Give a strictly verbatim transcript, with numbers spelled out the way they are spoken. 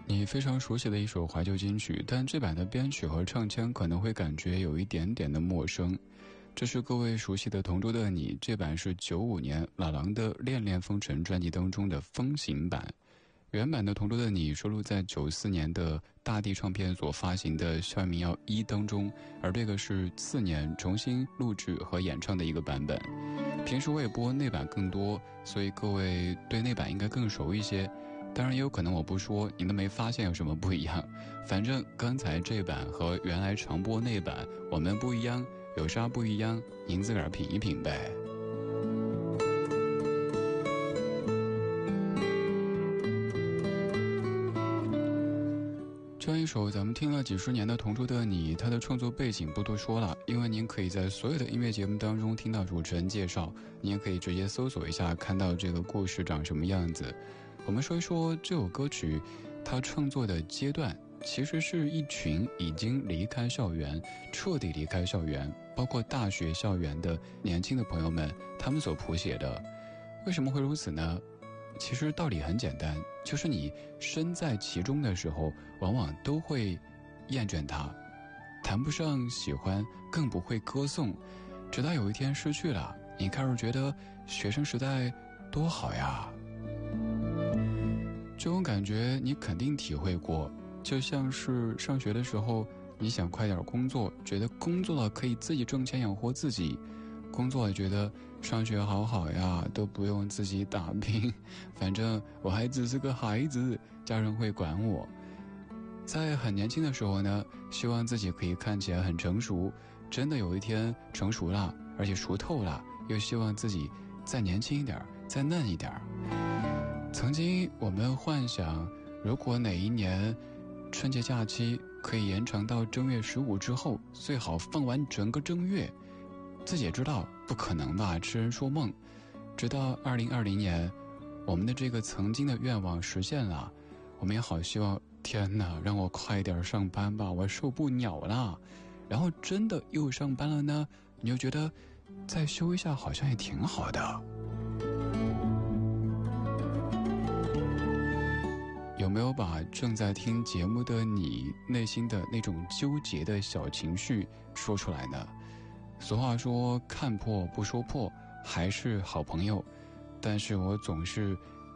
你非常熟悉的一首怀旧金曲，但这版的编曲和唱腔可能会感觉有一点点的陌生。这是各位熟悉的《同桌的你》，这版是九五年老狼的《恋恋风尘》专辑当中的风行版。原版的《同桌的你》收录在九四年的大地唱片所发行的《校园民谣一》当中，而这个是次年重新录制和演唱的一个版本。平时我也播那版更多，所以各位对那版应该更熟一些。当然也有可能我不说您都没发现有什么不一样，反正刚才这版和原来常播那版我们不一样，有啥不一样您自个儿品一品呗。这样一首咱们听了几十年的《同桌的你》，它的创作背景不多说了，因为您可以在所有的音乐节目当中听到主持人介绍，您也可以直接搜索一下看到这个故事长什么样子。我们说一说这首歌曲它创作的阶段，其实是一群已经离开校园，彻底离开校园，包括大学校园的年轻的朋友们他们所谱写的。为什么会如此呢？其实道理很简单，就是你身在其中的时候往往都会厌倦它，谈不上喜欢，更不会歌颂，直到有一天失去了，你开始觉得学生时代多好呀。这种感觉你肯定体会过，就像是上学的时候你想快点工作，觉得工作了可以自己挣钱养活自己，工作了觉得上学好好呀，都不用自己打拼，反正我还只是个孩子，家人会管我。在很年轻的时候呢，希望自己可以看起来很成熟，真的有一天成熟了，而且熟透了，又希望自己再年轻一点，再嫩一点。曾经我们幻想，如果哪一年春节假期可以延长到正月十五之后，最好放完整个正月。自己也知道不可能吧，痴人说梦。直到二零二零年，我们的这个曾经的愿望实现了，我们也好希望，天哪，让我快点上班吧，我受不了了。然后真的又上班了呢，你就觉得再休一下好像也挺好的。有没有把正在听节目的你内心的那种纠结的小情绪说出来呢？俗话说看破不说破还是好朋友，但是我总是